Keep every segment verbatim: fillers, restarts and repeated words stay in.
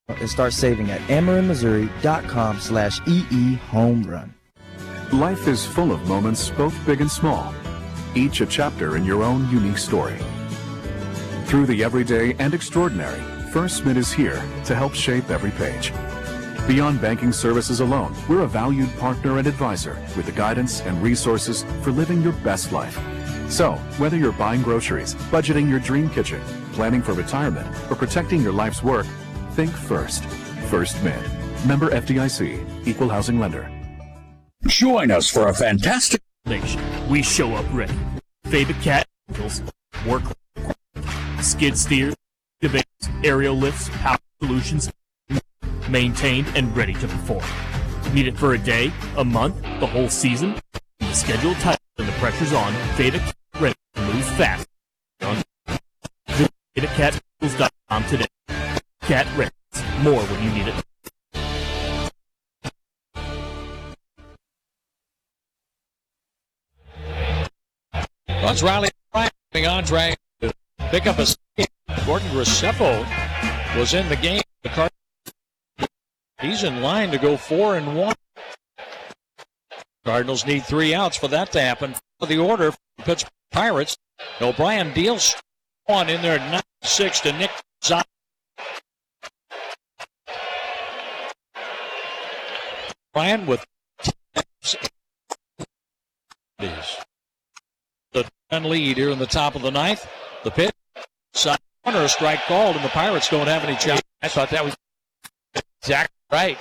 and start saving at amarinmissouri.com slash EE home run. Life is full of moments, both big and small, each a chapter in your own unique story. Through the everyday and extraordinary, First Mid is here to help shape every page. Beyond banking services alone, we're a valued partner and advisor with the guidance and resources for living your best life. So, whether you're buying groceries, budgeting your dream kitchen, planning for retirement, or protecting your life's work, think First. First Mid. Member F D I C. Equal housing lender. Join us for a fantastic nation. We show up ready. Favorite cat angles, work, skid steers, debates, aerial lifts, power solutions, maintained and ready to perform. Need it for a day, a month, the whole season? The schedule tight and the pressure's on. Favorite cat ready to move fast. Visit favorite cat angles dot com today. Cat Ready. More when you need it. Runs Riley on track to pick up a second. Gordon Gracefo was in the game. The Card- He's in line to go four and one. Cardinals need three outs for that to happen. For the order, Pittsburgh Pirates. O'Brien deals one in there, nine six to Nick Zot. Brian with the ten lead here in the top of the ninth. The pitch, side corner, strike called, and the Pirates don't have any chance. I thought that was exactly right.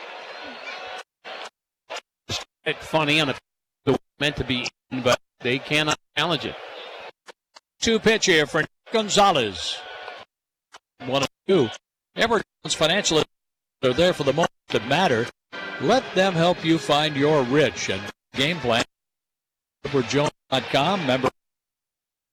It's funny on a meant to be, but they cannot challenge it. Two pitch here for Gonzalez. One and two. Everton's financial they're there for the moments that matter. Let them help you find your rich and game plan. Jones dot com, member